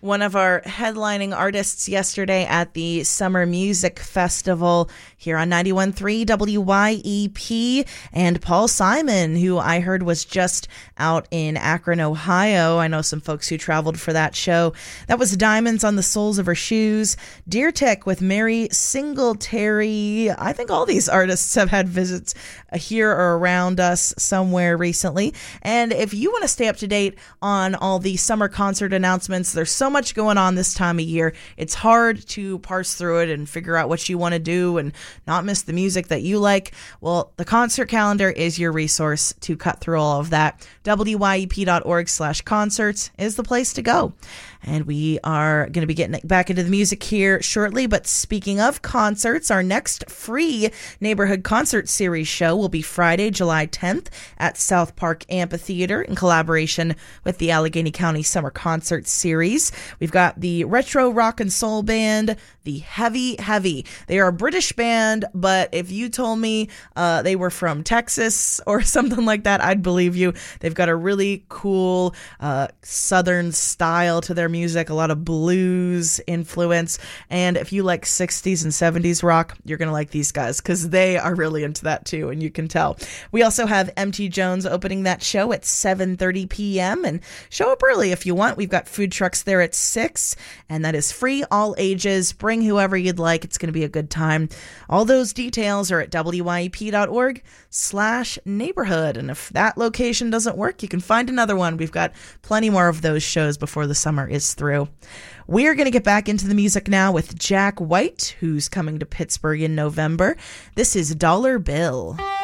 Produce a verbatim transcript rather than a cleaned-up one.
one of our headlining artists yesterday at the Summer Music Festival here on ninety-one point three W Y E P, and Paul Simon, who I heard was just out in Akron, Ohio. I know some folks who traveled for that show. That was Diamonds on the Soles of Her Shoes. Deer Tick with Mary Singletary. I think all these artists have had visits here or around us somewhere recently. And if you want to stay up to date on all the summer concert announcements, there's so much going on this time of year. It's hard to parse through it and figure out what you want to do and not miss the music that you like. Well, the concert calendar is your resource to cut through all of that. W Y E P dot org slash concerts is the place to go. And we are going to be getting back into the music here shortly. But speaking of concerts, our next free Neighborhood Concert Series show will be Friday, July tenth at South Park Amphitheater in collaboration with the Allegheny County Summer Concert Series. We've got the Retro Rock and Soul Band, the Heavy Heavy. They are a British band, but if you told me uh, they were from Texas or something like that, I'd believe you. They've got a really cool uh, Southern style to their music, a lot of blues influence, and if you like sixties and seventies rock, you're gonna like these guys because they are really into that too, and you can tell. We also have M T Jones opening that show at seven thirty p.m. and show up early if you want. We've got food trucks there at six, and that is free, all ages. Bring whoever you'd like. It's gonna be a good time. All those details are at W Y E P dot org slash neighborhood, and if that location doesn't work, you can find another one. We've got plenty more of those shows before the summer is through. We're going to get back into the music now with Jack White, who's coming to Pittsburgh in November. This is Dollar Bill.